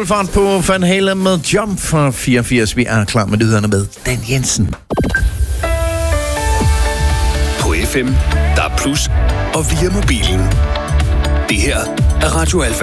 fart på Van Halen med Jump fra 84. Vi er klar med nyhederne med Dan Jensen. På FM, der er plus, og via mobilen. Det her er Radio Alfa.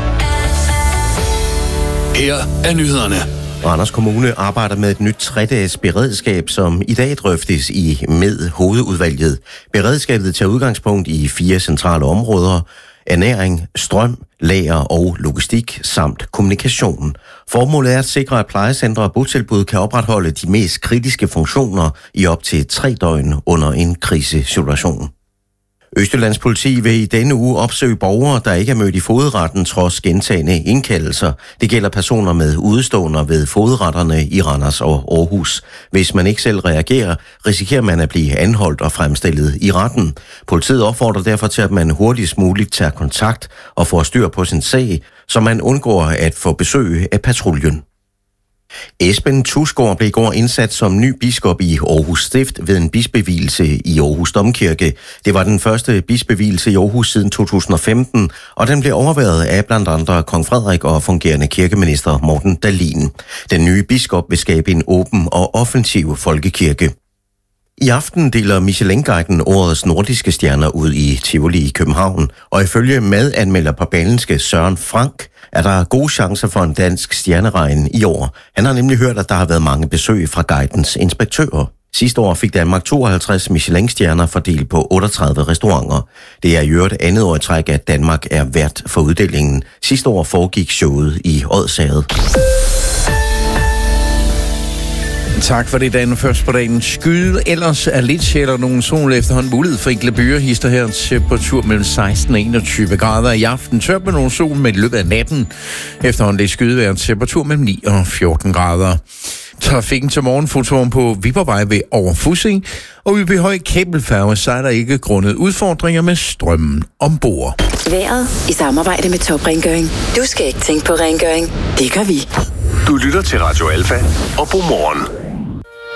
Her er nyhederne. Randers Kommune arbejder med et nyt 3-dages beredskab, som i dag drøftes i med hovedudvalget. Beredskabet tager udgangspunkt i 4 centrale områder: ernæring, strøm, lager og logistik samt kommunikation. Formålet er at sikre, at plejecentre og botilbud kan opretholde de mest kritiske funktioner i op til 3 døgn under en krisesituation. Østjyllands politi vil i denne uge opsøge borgere, der ikke er mødt i fogedretten trods gentagne indkaldelser. Det gælder personer med udeståender ved fogedretterne i Randers og Aarhus. Hvis man ikke selv reagerer, risikerer man at blive anholdt og fremstillet i retten. Politiet opfordrer derfor til, at man hurtigst muligt tager kontakt og får styr på sin sag, så man undgår at få besøg af patruljen. Esben Tusgaard blev i går indsat som ny biskop i Aarhus Stift ved en bispevielse i Aarhus Domkirke. Det var den første bispevielse i Aarhus siden 2015, og den blev overværet af blandt andre kong Frederik og fungerende kirkeminister Morten Dahlin. Den nye biskop vil skabe en åben og offensiv folkekirke. I aften deler Michelin-guiden årets nordiske stjerner ud i Tivoli i København, og ifølge madanmelder på Berlingske Søren Frank er der gode chancer for en dansk stjerneregn i år. Han har nemlig hørt, at der har været mange besøg fra guidens inspektører. Sidste år fik Danmark 52 Michelin-stjerner fordelt på 38 restauranter. Det er i øvrigt andet år i træk, at Danmark er vært for uddelingen. Sidste år foregik showet i Odsherred. Tak for det, Dan. Først på dagen skyde. Ellers er lidt sjældent nogen sol efterhånden mulighed for enkle byer. Hister her temperatur mellem 16 og 21 grader i aften. Tørt med nogen sol med i løbet af natten. Efterhånden det skydevejr en temperatur mellem 9 og 14 grader. Trafikken til morgenfotoren på Viborgvej ved Overfussing. Og vi Høj Kabelfærge, så er der ikke grundet udfordringer med strømmen ombord. Vejret i samarbejde med Top Rengøring. Du skal ikke tænke på rengøring. Det gør vi. Du lytter til Radio Alfa og Godmorgen.